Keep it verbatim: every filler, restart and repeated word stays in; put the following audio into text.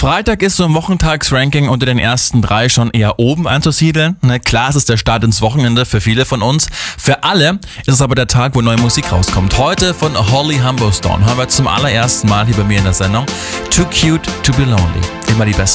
Freitag ist so im Wochentagsranking unter den ersten drei schon eher oben anzusiedeln. Ne, klar, es ist der Start ins Wochenende für viele von uns. Für alle ist es aber der Tag, wo neue Musik rauskommt. Heute von Holly Humberstone hören wir zum allerersten Mal hier bei mir in der Sendung Too Cute to Be Lonely. Immer die besten